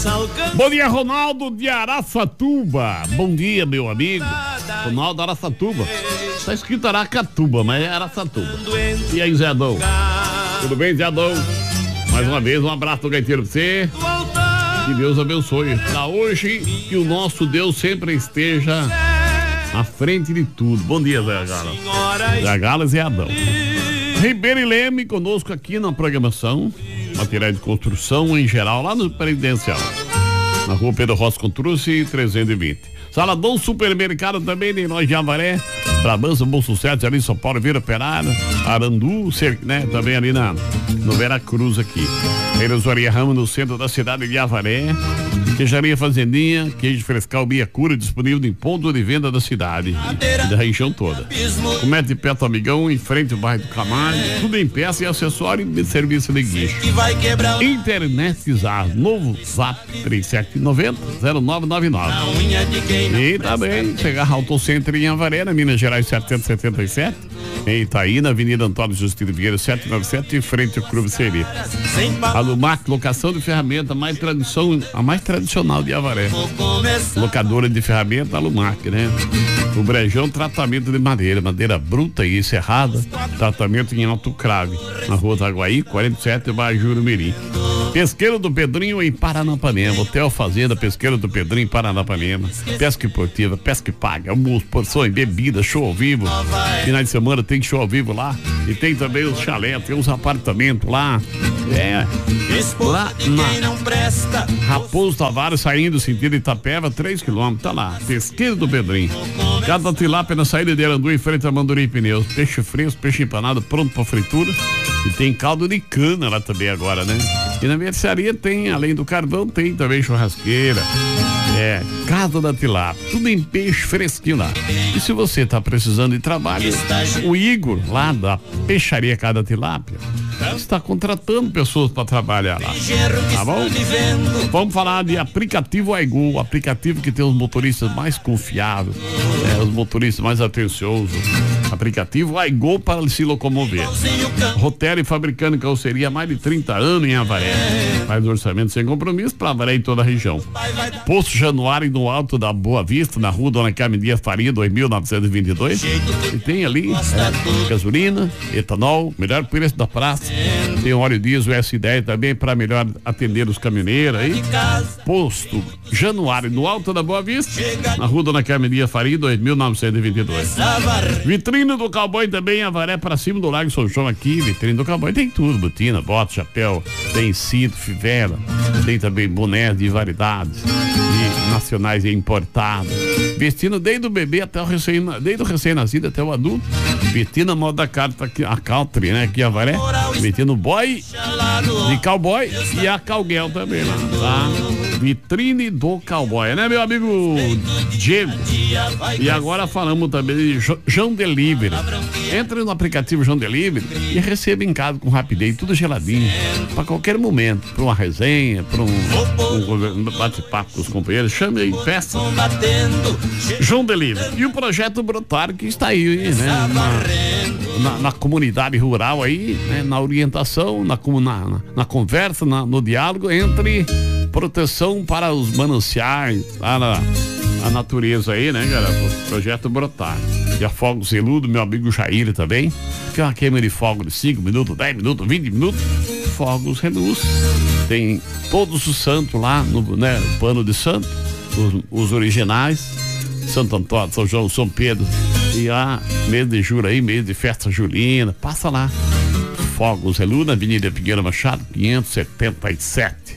Bom dia, Ronaldo de Araçatuba. Bom dia, meu amigo. Ronaldo Araçatuba. Tá escrito Aracatuba, mas é Araçatuba. E aí, Zé Adão? Tudo bem, Zé Adão? Mais uma vez, um abraço do gaiteiro pra você. Que Deus abençoe. Pra hoje, que o nosso Deus sempre esteja à frente de tudo. Bom dia, Zé Gala. Zé Gala e Zé Adão. Ribeiro e Leme conosco aqui na programação. Materiais de construção em geral, lá no Presidencial. Na rua Pedro Rossi Contrucci, 320. Saladão Supermercado também, em nós de Avaré. Brabança, Bom Sucesso, ali em São Paulo, Vila Operária, Arandu, né? Também ali no Veracruz aqui. Reirosaria Ramos, no centro da cidade de Avaré. Queijaria Fazendinha, queijo frescal Bia Cura, disponível em ponto de venda da cidade e da região toda. Comércio de Perto Amigão, em frente ao bairro do Camargo, tudo em peça e acessório de serviço de guicho. Internet Zar, novo Zap 3790-0999. E também pegar Auto Center em Avaré, na Minas Gerais 777, em Itaí, na Avenida Antônio Justino Vieira 797, em frente ao Clube Seri. A Lumac, locação de ferramenta, a mais tradicional de Avaré. Locadora de ferramenta, a Lumac, né? O Brejão, tratamento de madeira bruta e serrada, tratamento em alto crave, na rua Itaguaí, 47, bairro Jurumirim. Pesqueiro do Pedrinho em Paranapanema, Hotel Fazenda Pesqueiro do Pedrinho em Paranapanema, pesca esportiva, pesca e paga, almoço, porções, bebida, show ao vivo. Final de semana tem show ao vivo lá, e tem também os chalés, tem os apartamentos lá. Lá na Raposo Tavares, saindo sentido Itapeva, 3 km, tá lá, Pesqueiro do Pedrinho. Cada tilápia na saída de Arandu, em frente a Mandurim Pneus, peixe fresco, peixe empanado, pronto pra fritura, e tem caldo de cana lá também agora, né? E na mercearia tem, além do carvão, tem também churrasqueira, Casa da Tilápia, tudo em peixe fresquinho lá. E se você tá precisando de trabalho, o Igor, lá da Peixaria Casa da Tilápia, está contratando pessoas para trabalhar lá, tá bom? Vamos falar de aplicativo Aigo, o aplicativo que tem os motoristas mais confiáveis, os motoristas mais atenciosos. Aplicativo Aigo para se locomover. Rotary fabricando carroceria há mais de 30 anos em Avaré. Faz orçamento sem compromisso para Avaré e toda a região. Posto Januário no Alto da Boa Vista, na rua Dona Carmen Dias Faria, 2922. E tem ali gasolina, etanol, melhor preço da praça. Tem óleo diesel S10 também para melhor atender os caminhoneiros aí. Posto Januário no Alto da Boa Vista, na rua Dona Carmen Dias Faria, 2922. Vitrine do Cowboy também, Avaré para cima do Lago São João aqui. Vitrine do Cowboy tem tudo, botina, bota, chapéu, tem cinto, fivela, tem também bonés de variedades, de nacionais e importados. Vestindo desde o bebê até desde o recém-nascido até o adulto. Vestindo a moda a country, né? Aqui Avaré. Vestindo boy de cowboy e a cowgirl também lá, tá? Vitrine do Cowboy, né, meu amigo Diego? E agora falamos também de João Delivery. Entre no aplicativo João Delivery e receba em casa com rapidez, tudo geladinho, para qualquer momento, para uma resenha, para um bate-papo com os companheiros. Chame aí, peça. João Delivery. E o projeto Brotar, que está aí, né? Na comunidade rural aí, né, na orientação, na conversa, no diálogo entre proteção para os mananciais, para a natureza aí, né, galera? O projeto Brotar. E a Fogos Reludo, meu amigo Jair também, que é uma queima de fogo de 5 minutos, 10 minutos, 20 minutos. Fogos Reluz. Tem todos os santos lá, no pano de santo, os originais, Santo Antônio, São João, São Pedro. E há mês de julho aí, mês de festa julina, passa lá. Fogos Reluz, na Avenida Figueira Machado, 577.